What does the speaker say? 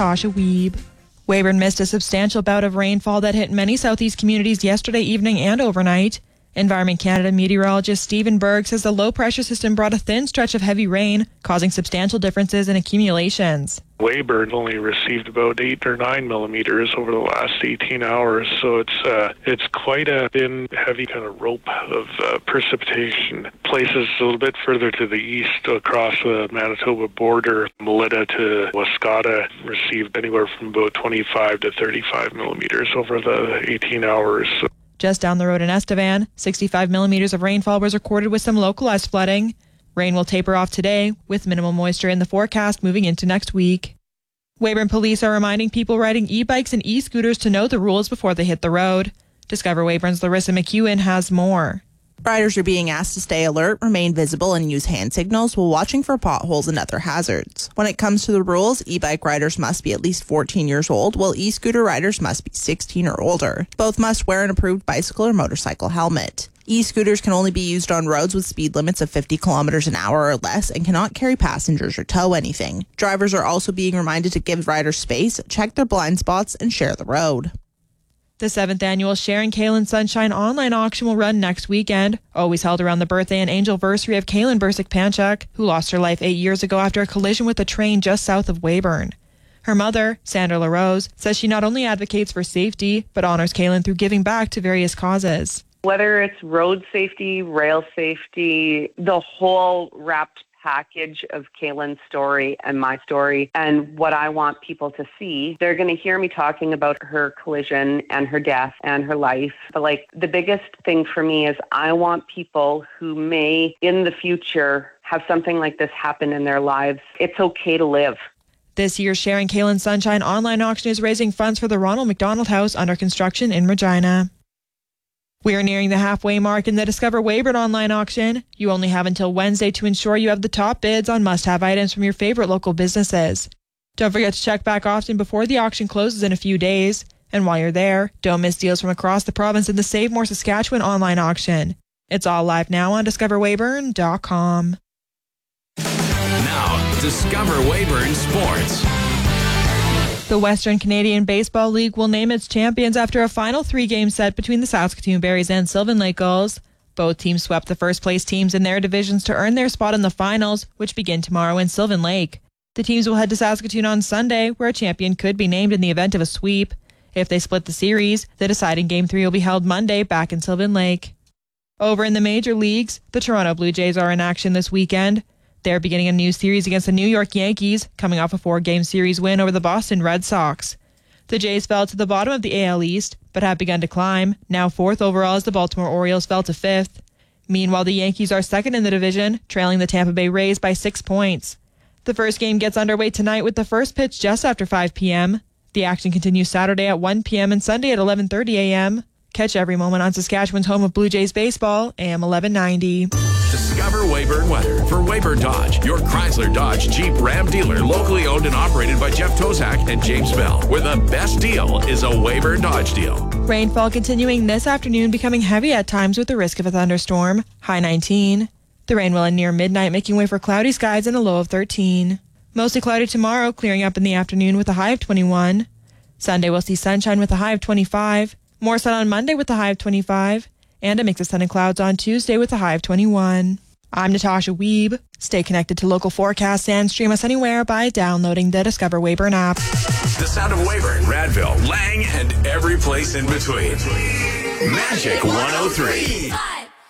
Natasha Wiebe. Weyburn missed a substantial bout of rainfall that hit many southeast communities yesterday evening and overnight. Environment Canada meteorologist Stephen Berg says the low-pressure system brought a thin stretch of heavy rain, causing substantial differences in accumulations. Weyburn only received about 8 or 9 millimeters over the last 18 hours, so it's quite a thin, heavy kind of rope of precipitation. Places a little bit further to the east across the Manitoba border, Melita to Wascata, received anywhere from about 25 to 35 millimeters over the 18 hours. Just down the road in Estevan, 65 millimeters of rainfall was recorded with some localized flooding. Rain will taper off today, with minimal moisture in the forecast moving into next week. Weyburn police are reminding people riding e-bikes and e-scooters to know the rules before they hit the road. Discover Weyburn's Larissa McEwen has more. Riders are being asked to stay alert, remain visible, and use hand signals while watching for potholes and other hazards. When it comes to the rules, e-bike riders must be at least 14 years old, while e-scooter riders must be 16 or older. Both must wear an approved bicycle or motorcycle helmet. E-scooters can only be used on roads with speed limits of 50 kilometers an hour or less and cannot carry passengers or tow anything. Drivers are also being reminded to give riders space, check their blind spots, and share the road. The 7th annual Sharon Kaelin Sunshine online auction will run next weekend, always held around the birthday and anniversary of Kaelin Bursick-Panchak, who lost her life 8 years ago after a collision with a train just south of Weyburn. Her mother, Sandra LaRose, says she not only advocates for safety, but honors Kaelin through giving back to various causes. Whether it's road safety, rail safety, the whole wrapped package of Kaelin's story and my story and what I want people to see. They're going to hear me talking about her collision and her death and her life. But the biggest thing for me is I want people who may in the future have something like this happen in their lives. It's okay to live. This year's Sharon Kaelin Sunshine online auction is raising funds for the Ronald McDonald House under construction in Regina. We are nearing the halfway mark in the Discover Weyburn online auction. You only have until Wednesday to ensure you have the top bids on must-have items from your favorite local businesses. Don't forget to check back often before the auction closes in a few days. And while you're there, don't miss deals from across the province in the Save More Saskatchewan online auction. It's all live now on discoverweyburn.com. Now, Discover Weyburn Sports. The Western Canadian Baseball League will name its champions after a final 3-game set between the Saskatoon Berries and Sylvan Lake Gulls. Both teams swept the first-place teams in their divisions to earn their spot in the finals, which begin tomorrow in Sylvan Lake. The teams will head to Saskatoon on Sunday, where a champion could be named in the event of a sweep. If they split the series, the deciding Game 3 will be held Monday back in Sylvan Lake. Over in the major leagues, the Toronto Blue Jays are in action this weekend. They're beginning a new series against the New York Yankees, coming off a 4-game series win over the Boston Red Sox. The Jays fell to the bottom of the AL East, but have begun to climb, now 4th overall as the Baltimore Orioles fell to 5th. Meanwhile, the Yankees are 2nd in the division, trailing the Tampa Bay Rays by 6 points. The first game gets underway tonight with the first pitch just after 5 p.m. The action continues Saturday at 1 p.m. and Sunday at 11:30 a.m. Catch every moment on Saskatchewan's home of Blue Jays baseball, AM 1190. Discover Weyburn weather for Weyburn Dodge, your Chrysler Dodge Jeep Ram dealer, locally owned and operated by Jeff Tozak and James Bell, where the best deal is a Weyburn Dodge deal. Rainfall continuing this afternoon, becoming heavy at times with the risk of a thunderstorm, high 19. The rain will end near midnight, making way for cloudy skies and a low of 13. Mostly cloudy tomorrow, clearing up in the afternoon with a high of 21. Sunday will see sunshine with a high of 25. More sun on Monday with a high of 25. And a mix of sun and clouds on Tuesday with a high of 21. I'm Natasha Wiebe. Stay connected to local forecasts and stream us anywhere by downloading the Discover Weyburn app. The sound of Weyburn, Radville, Lang, and every place in between. Magic 103.